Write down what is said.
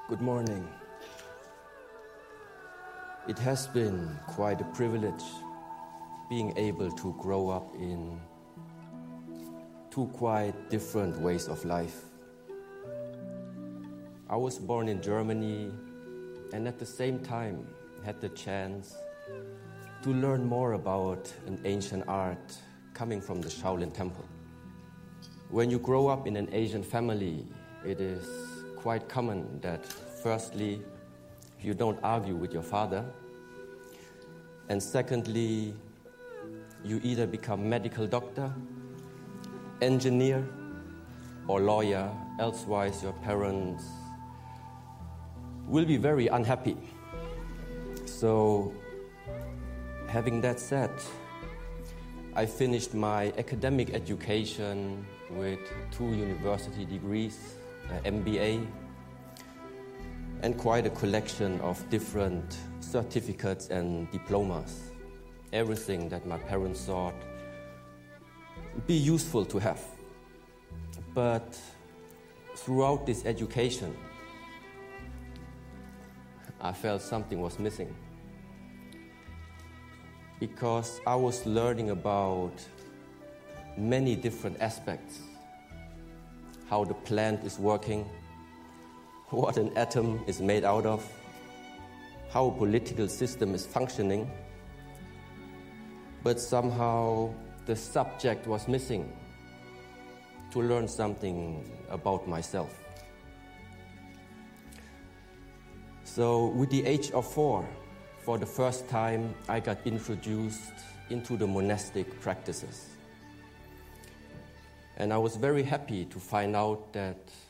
Good morning. It has been quite a privilege being able to grow up in two quite different ways of life. I was born in Germany and at the same time had the chance to learn more about an ancient art coming from the Shaolin Temple. When you grow up in an Asian family, it is quite common that firstly, you don't argue with your father, and secondly, you either become medical doctor, engineer, or lawyer, elsewise your parents will be very unhappy. So, having that said, I finished my academic education with 2 university degrees, MBA, and quite a collection of different certificates and diplomas. Everything that my parents thought would be useful to have. But throughout this education, I felt something was missing. Because I was learning about many different aspects. How the plant is working, what an atom is made out of, how a political system is functioning. But somehow the subject was missing to learn something about myself. So with the age of 4, for the first time, I got introduced into the monastic practices. And I was very happy to find out that